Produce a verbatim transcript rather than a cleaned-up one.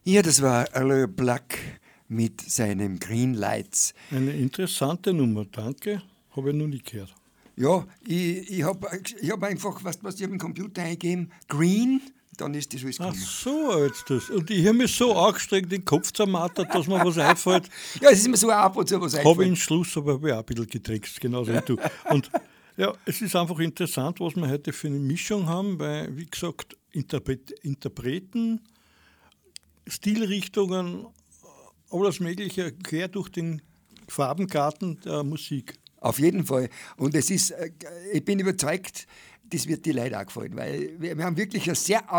Ja, das war Alain Black mit seinem Green Lights. Eine interessante Nummer, danke. Habe ich noch nie gehört. Ja, ich, ich habe ich hab einfach, was, was ich habe im Computer eingegeben, Green, dann ist das alles Ach gekommen. so, jetzt das. Und ich habe mich so angestrengt, den Kopf zermattert, dass mir was einfällt. Ja, es ist mir so ab und zu was Habe ich eingefallen. den Schluss aber habe ich auch ein bisschen getrickst, genauso wie du. Und ja, es ist einfach interessant, was wir heute für eine Mischung haben, weil, wie gesagt, Interpret, Interpreten, Stilrichtungen, alles Mögliche quer durch den Farbengarten der Musik. Auf jeden Fall. Und es ist, äh, ich bin überzeugt, das wird die Leute auch gefallen, weil wir, wir haben wirklich eine sehr